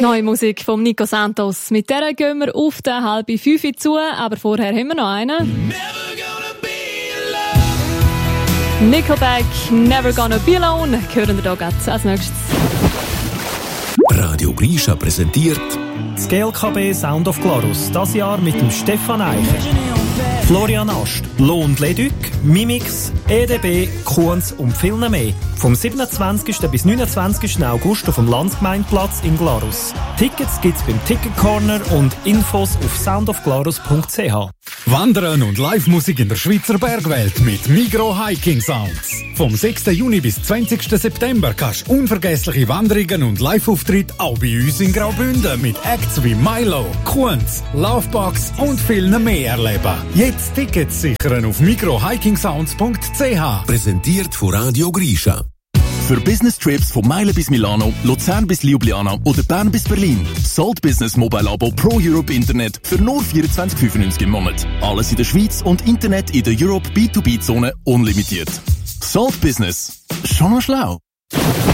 Neue Musik von Nico Santos. Mit der gehen wir auf den 4:30 zu, aber vorher haben wir noch einen. Nickelback, Never Gonna Be Alone. Hören wir hier als nächstes. Radio Grisha präsentiert das GLKB Sound of Glarus. Das Jahr mit dem Stefan Eicher, Florian Ast, Lo und Leduc, Mimix, EDB, Kuhns und viel mehr. Vom 27. bis 29. August auf dem Landsgemeindeplatz in Glarus. Tickets gibt's beim Ticket Corner und Infos auf soundofglarus.ch. Wandern und Live-Musik in der Schweizer Bergwelt mit Migros Hiking Sounds. Vom 6. Juni bis 20. September kannst du unvergessliche Wanderungen und Live-Auftritte auch bei uns in Graubünden mit Acts wie Milo, Kuhns, Lovebox und viel mehr erleben. Jetzt Tickets sichern auf migrohikingsounds.ch. präsentiert von Radio Grisha. Für Business-Trips von Meilen bis Milano, Luzern bis Ljubljana oder Bern bis Berlin. Salt Business Mobile Abo Pro Europe Internet für nur 24,95 im Monat. Alles in der Schweiz und Internet in der Europe B2B-Zone unlimitiert. Salt Business. Schon mal schlau.